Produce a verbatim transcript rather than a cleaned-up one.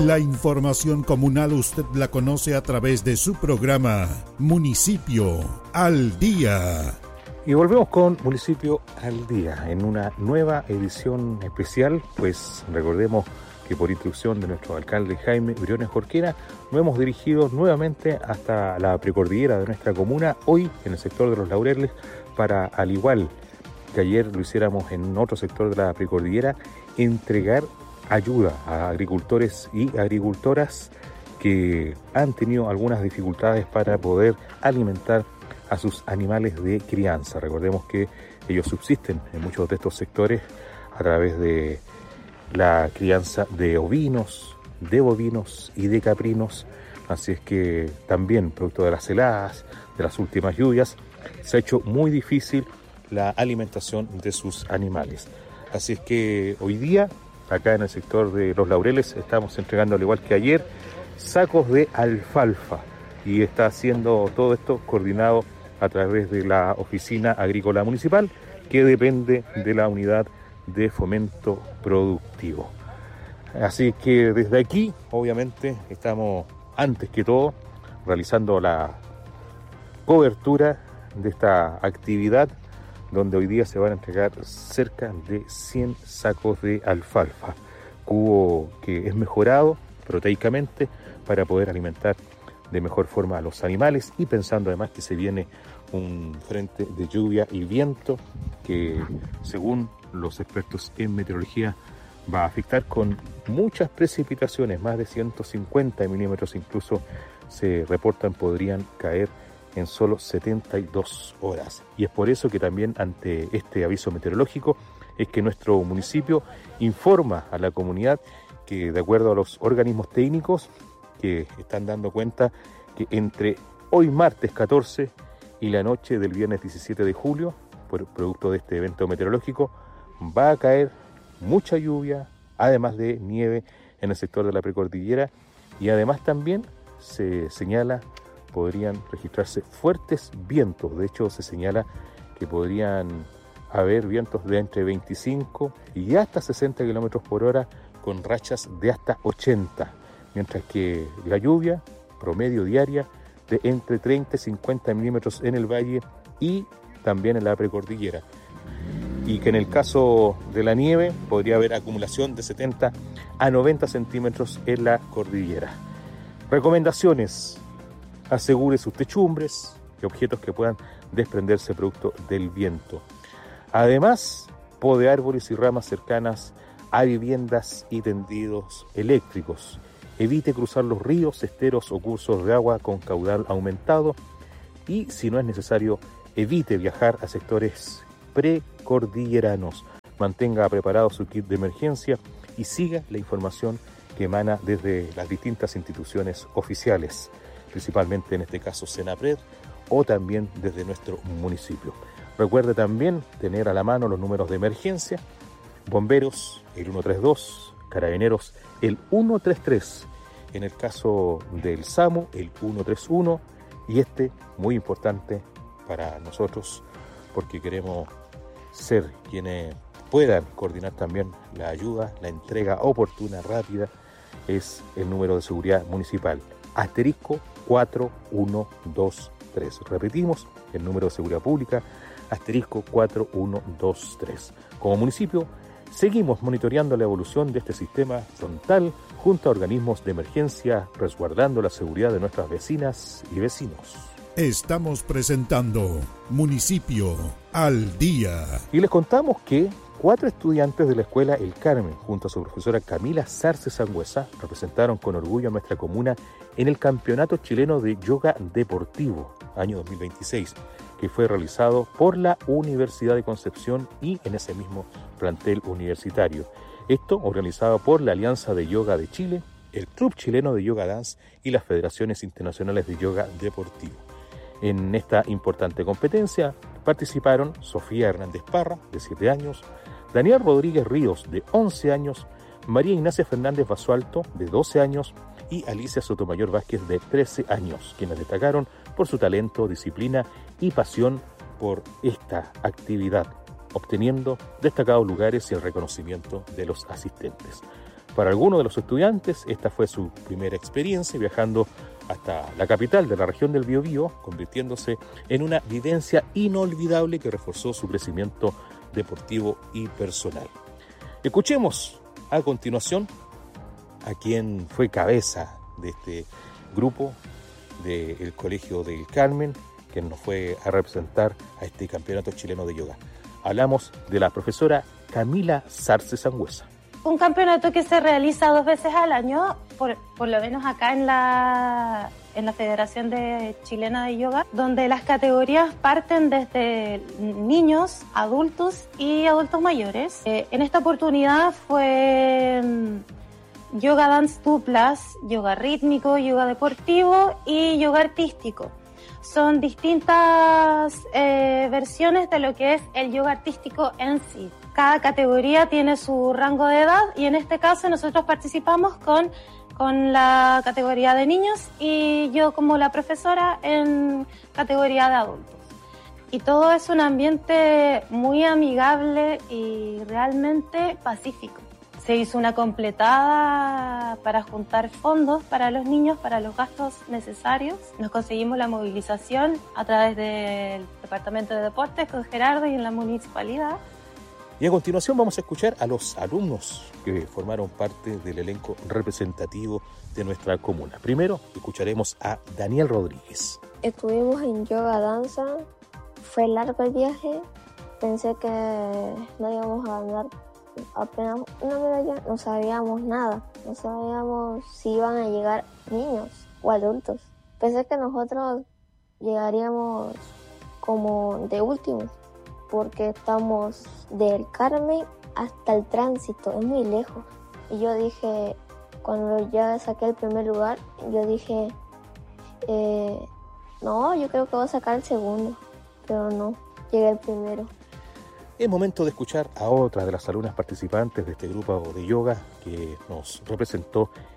La información comunal usted la conoce a través de su programa Municipio al Día. Y volvemos con Municipio al Día en una nueva edición especial, pues recordemos que por instrucción de nuestro alcalde Jaime Briones Jorquera nos hemos dirigido nuevamente hasta la precordillera de nuestra comuna, hoy en el sector de Los Laureles, para, al igual que ayer lo hiciéramos en otro sector de la precordillera, entregar ayuda a agricultores y agricultoras que han tenido algunas dificultades para poder alimentar a sus animales de crianza. Recordemos que ellos subsisten en muchos de estos sectores a través de la crianza de ovinos, de bovinos y de caprinos, así es que también producto de las heladas, de las últimas lluvias, se ha hecho muy difícil la alimentación de sus animales. Así es que hoy día, acá en el sector de Los Laureles, estamos entregando, al igual que ayer, sacos de alfalfa, y está haciendo todo esto coordinado a través de la Oficina Agrícola Municipal, que depende de la Unidad de Fomento Productivo. Así que desde aquí, obviamente, estamos antes que todo realizando la cobertura de esta actividad, donde hoy día se van a entregar cerca de cien sacos de alfalfa, cubo que es mejorado proteicamente para poder alimentar de mejor forma a los animales, y pensando además que se viene un frente de lluvia y viento que, según los expertos en meteorología, va a afectar con muchas precipitaciones, más de ciento cincuenta milímetros incluso se reportan podrían caer en solo setenta y dos horas. Y es por eso que también ante este aviso meteorológico es que nuestro municipio informa a la comunidad que, de acuerdo a los organismos técnicos que están dando cuenta, que entre hoy martes catorce y la noche del viernes diecisiete de julio, por producto de este evento meteorológico, va a caer mucha lluvia, además de nieve en el sector de la precordillera, y además también se señala podrían registrarse fuertes vientos. De hecho, se señala que podrían haber vientos de entre veinticinco y hasta sesenta kilómetros por hora, con rachas de hasta ochenta, mientras que la lluvia promedio diaria de entre treinta y cincuenta milímetros en el valle y también en la precordillera, y que en el caso de la nieve podría haber acumulación de setenta a noventa centímetros en la cordillera. Recomendaciones: asegure sus techumbres y objetos que puedan desprenderse producto del viento. Además, pode árboles y ramas cercanas a viviendas y tendidos eléctricos. Evite cruzar los ríos, esteros o cursos de agua con caudal aumentado, y, si no es necesario, evite viajar a sectores precordilleranos. Mantenga preparado su kit de emergencia y siga la información que emana desde las distintas instituciones oficiales, principalmente en este caso Senapred, o también desde nuestro municipio. Recuerde también tener a la mano los números de emergencia: bomberos, el ciento treinta y dos, carabineros, el ciento treinta y tres, en el caso del SAMU, el ciento treinta y uno, y este, muy importante para nosotros, porque queremos ser quienes puedan coordinar también la ayuda, la entrega oportuna, rápida, es el número de seguridad municipal, asterisco cuatro uno dos tres. Repetimos, el número de seguridad pública, asterisco cuatro uno dos tres. Como municipio, seguimos monitoreando la evolución de este sistema frontal junto a organismos de emergencia, resguardando la seguridad de nuestras vecinas y vecinos. Estamos presentando Municipio al Día. Y les contamos que cuatro estudiantes de la escuela El Carmen, junto a su profesora Camila Sarce Sangüesa, representaron con orgullo a nuestra comuna en el Campeonato Chileno de Yoga Deportivo, año dos mil veintiséis, que fue realizado por la Universidad de Concepción y en ese mismo plantel universitario. Esto organizado por la Alianza de Yoga de Chile, el Club Chileno de Yoga Dance y las Federaciones Internacionales de Yoga Deportivo. En esta importante competencia participaron Sofía Hernández Parra, de siete años, Daniel Rodríguez Ríos, de once años, María Ignacia Fernández Basualto, de doce años, y Alicia Sotomayor Vázquez, de trece años, quienes destacaron por su talento, disciplina y pasión por esta actividad, obteniendo destacados lugares y el reconocimiento de los asistentes. Para algunos de los estudiantes, esta fue su primera experiencia viajando hasta la capital de la región del Biobío, convirtiéndose en una vivencia inolvidable que reforzó su crecimiento deportivo y personal. Escuchemos a continuación a quien fue cabeza de este grupo del Colegio del Carmen, quien nos fue a representar a este campeonato chileno de yoga. Hablamos de la profesora Camila Sarce Sangüesa. Un campeonato que se realiza dos veces al año, por, por lo menos acá en la, en la Federación de Chilena de Yoga, donde las categorías parten desde niños, adultos y adultos mayores. Eh, en esta oportunidad fue mm, yoga dance duplas, yoga rítmico, yoga deportivo y yoga artístico. Son distintas eh, versiones de lo que es el yoga artístico en sí. Cada categoría tiene su rango de edad y en este caso nosotros participamos con, con la categoría de niños y yo como la profesora en categoría de adultos. Y todo es un ambiente muy amigable y realmente pacífico. Se hizo una completada para juntar fondos para los niños, para los gastos necesarios. Nos conseguimos la movilización a través del Departamento de Deportes con Gerardo y en la municipalidad. Y a continuación vamos a escuchar a los alumnos que formaron parte del elenco representativo de nuestra comuna. Primero escucharemos a Daniel Rodríguez. Estuvimos en yoga danza, fue largo el viaje, pensé que no íbamos a ganar apenas una medalla, no sabíamos nada, no sabíamos si iban a llegar niños o adultos. Pensé que nosotros llegaríamos como de últimos, porque estamos del Carmen hasta el Tránsito, es muy lejos. Y yo dije, cuando ya saqué el primer lugar, yo dije, eh, no, yo creo que voy a sacar el segundo, pero no, llegué el primero. Es momento de escuchar a otra de las alumnas participantes de este grupo de yoga que nos representó